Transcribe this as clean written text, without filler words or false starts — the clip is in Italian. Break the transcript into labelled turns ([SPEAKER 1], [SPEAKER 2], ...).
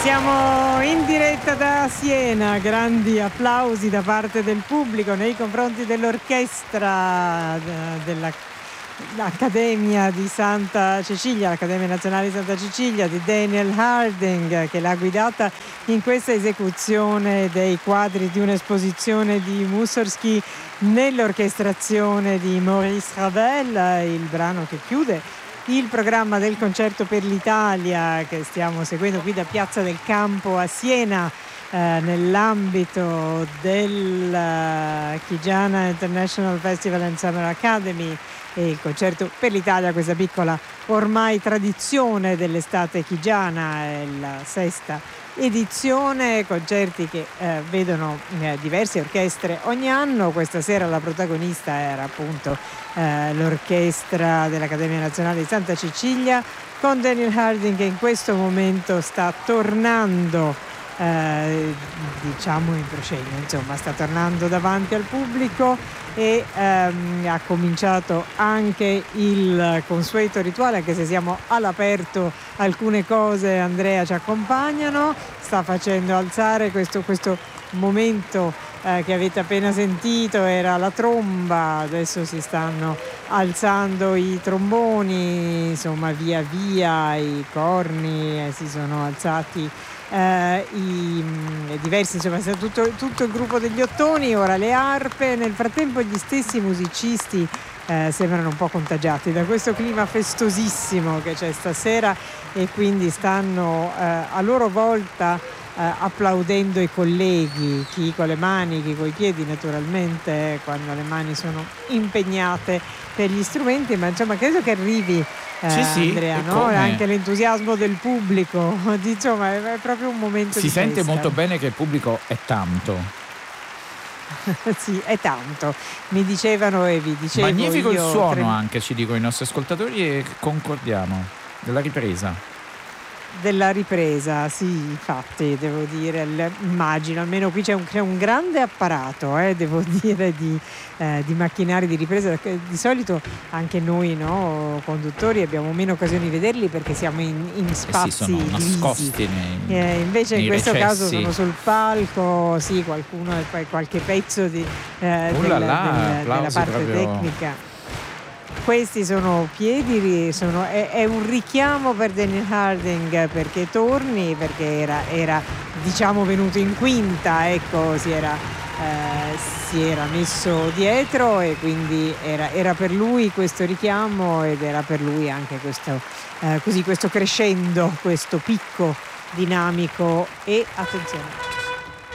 [SPEAKER 1] Siamo in diretta da Siena, grandi applausi da parte del pubblico nei confronti dell'orchestra dell'Accademia di Santa Cecilia, l'Accademia Nazionale di Santa Cecilia di Daniel Harding, che l'ha guidata in questa esecuzione dei quadri di un'esposizione di Mussorgsky nell'orchestrazione di Maurice Ravel, il brano che chiude il programma del concerto per l'Italia che stiamo seguendo qui da Piazza del Campo a Siena, nell'ambito del Chigiana International Festival and Summer Academy, e il concerto per l'Italia, questa piccola ormai tradizione dell'estate chigiana, è la sesta edizione, concerti che vedono diverse orchestre ogni anno. Questa sera la protagonista era appunto l'orchestra dell'Accademia Nazionale di Santa Cecilia, con Daniel Harding che in questo momento sta tornando diciamo in proscenio, insomma sta tornando davanti al pubblico e ha cominciato anche il consueto rituale, anche se siamo all'aperto, alcune cose Andrea ci accompagnano, sta facendo alzare questo momento che avete appena sentito, era la tromba, adesso si stanno alzando i tromboni, insomma via via i corni si sono alzati, i diversi, insomma tutto il gruppo degli ottoni, ora le arpe. Nel frattempo gli stessi musicisti sembrano un po' contagiati da questo clima festosissimo che c'è stasera e quindi stanno a loro volta applaudendo i colleghi, chi con le mani, chi con i piedi, naturalmente quando le mani sono impegnate per gli strumenti, ma insomma credo che arrivi sì, Andrea, no? Anche l'entusiasmo del pubblico, insomma è proprio un momento
[SPEAKER 2] si
[SPEAKER 1] di
[SPEAKER 2] sente
[SPEAKER 1] festa.
[SPEAKER 2] Molto bene che il pubblico è tanto.
[SPEAKER 1] Sì, è tanto, mi dicevano e vi dicevo.
[SPEAKER 2] Magnifico il suono anche, ci dicono i nostri ascoltatori, e concordiamo, della ripresa.
[SPEAKER 1] Della ripresa, sì, infatti devo dire, immagino, almeno qui c'è un grande apparato, devo dire, di macchinari di ripresa. Di solito anche noi, no, conduttori, abbiamo meno occasioni di vederli perché siamo in spazi
[SPEAKER 2] sì, sono nascosti
[SPEAKER 1] invece
[SPEAKER 2] nei
[SPEAKER 1] in questo
[SPEAKER 2] recessi.
[SPEAKER 1] caso sono sul palco, sì, qualcuno, qualche pezzo della parte
[SPEAKER 2] proprio
[SPEAKER 1] tecnica. Questi sono piedi, è un richiamo per Daniel Harding perché torni, perché era diciamo venuto in quinta, ecco, si era messo dietro e quindi era per lui questo richiamo ed era per lui anche questo crescendo, questo picco dinamico. E attenzione.